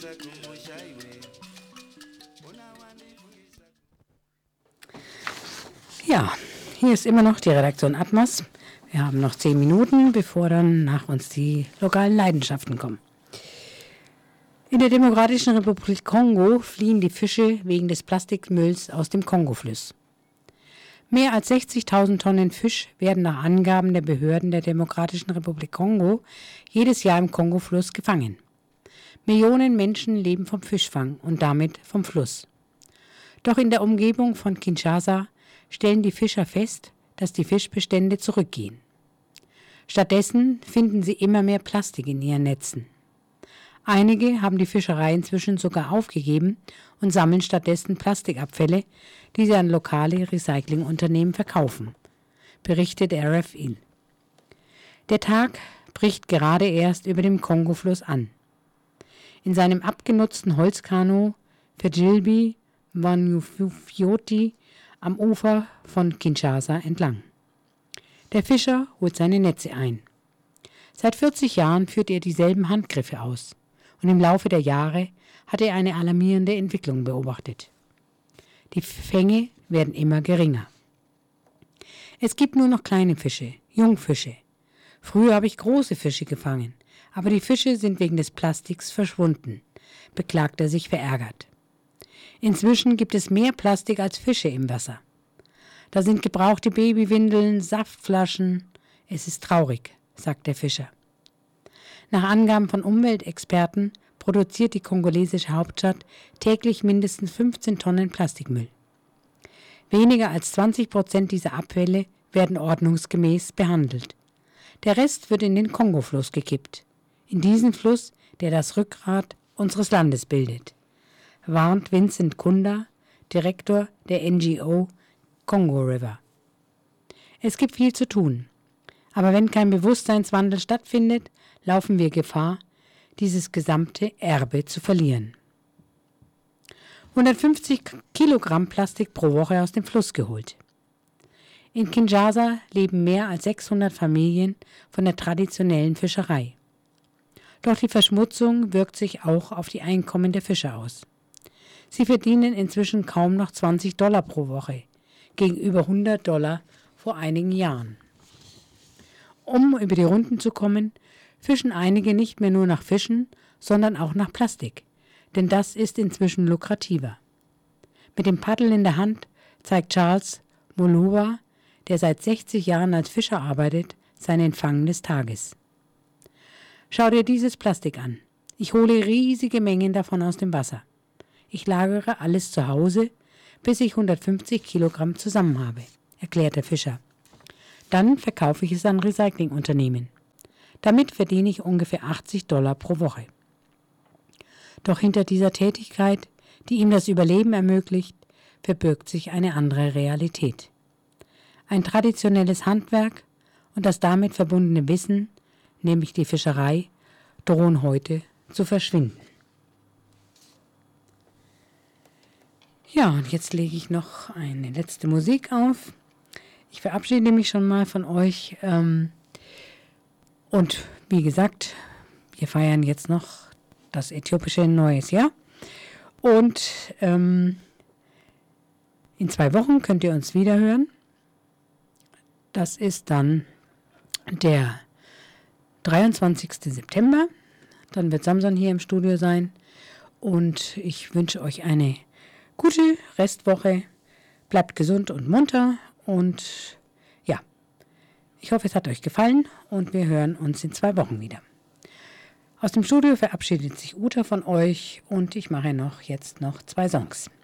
Ja, hier ist immer noch die Redaktion Atmos. Wir haben noch 10 Minuten, bevor dann nach uns die lokalen Leidenschaften kommen. In der Demokratischen Republik Kongo fliehen die Fische wegen des Plastikmülls aus dem Kongofluss. Mehr als 60.000 Tonnen Fisch werden nach Angaben der Behörden der Demokratischen Republik Kongo jedes Jahr im Kongofluss gefangen. Millionen Menschen leben vom Fischfang und damit vom Fluss. Doch in der Umgebung von Kinshasa stellen die Fischer fest, dass die Fischbestände zurückgehen. Stattdessen finden sie immer mehr Plastik in ihren Netzen. Einige haben die Fischerei inzwischen sogar aufgegeben und sammeln stattdessen Plastikabfälle, die sie an lokale Recyclingunternehmen verkaufen, berichtet RFI. Der Tag bricht gerade erst über dem Kongofluss an. In seinem abgenutzten Holzkanu fährt Gilby Wanyufioti am Ufer von Kinshasa entlang. Der Fischer holt seine Netze ein. Seit 40 Jahren führt er dieselben Handgriffe aus und im Laufe der Jahre hat er eine alarmierende Entwicklung beobachtet. Die Fänge werden immer geringer. Es gibt nur noch kleine Fische, Jungfische. Früher habe ich große Fische gefangen, aber die Fische sind wegen des Plastiks verschwunden, beklagt er sich verärgert. Inzwischen gibt es mehr Plastik als Fische im Wasser. Da sind gebrauchte Babywindeln, Saftflaschen. Es ist traurig, sagt der Fischer. Nach Angaben von Umweltexperten produziert die kongolesische Hauptstadt täglich mindestens 15 Tonnen Plastikmüll. Weniger als 20% dieser Abfälle werden ordnungsgemäß behandelt. Der Rest wird in den Kongofluss gekippt. In diesen Fluss, der das Rückgrat unseres Landes bildet, warnt Vincent Kunda, Direktor der NGO Congo River. Es gibt viel zu tun, aber wenn kein Bewusstseinswandel stattfindet, laufen wir Gefahr, dieses gesamte Erbe zu verlieren. 150 Kilogramm Plastik pro Woche aus dem Fluss geholt. In Kinshasa leben mehr als 600 Familien von der traditionellen Fischerei. Doch die Verschmutzung wirkt sich auch auf die Einkommen der Fischer aus. Sie verdienen inzwischen kaum noch $20 pro Woche, gegenüber $100 vor einigen Jahren. Um über die Runden zu kommen, fischen einige nicht mehr nur nach Fischen, sondern auch nach Plastik, denn das ist inzwischen lukrativer. Mit dem Paddel in der Hand zeigt Charles Moluwa, der seit 60 Jahren als Fischer arbeitet, seinen Fang des Tages. Schau dir dieses Plastik an. Ich hole riesige Mengen davon aus dem Wasser. Ich lagere alles zu Hause, bis ich 150 Kilogramm zusammen habe, erklärt der Fischer. Dann verkaufe ich es an Recyclingunternehmen. Damit verdiene ich ungefähr $80 pro Woche. Doch hinter dieser Tätigkeit, die ihm das Überleben ermöglicht, verbirgt sich eine andere Realität. Ein traditionelles Handwerk und das damit verbundene Wissen, nämlich die Fischerei, drohen heute zu verschwinden. Ja, und jetzt lege ich noch eine letzte Musik auf. Ich verabschiede mich schon mal von euch. Und wie gesagt, wir feiern jetzt noch das äthiopische Neues Jahr. Und in 2 Wochen könnt ihr uns wieder hören. Das ist dann der 23. September. Dann wird Samson hier im Studio sein. Und ich wünsche euch eine gute Restwoche. Bleibt gesund und munter. Und ja, ich hoffe, es hat euch gefallen. Und wir hören uns in 2 Wochen wieder. Aus dem Studio verabschiedet sich Uta von euch. Und ich mache jetzt noch 2 Songs.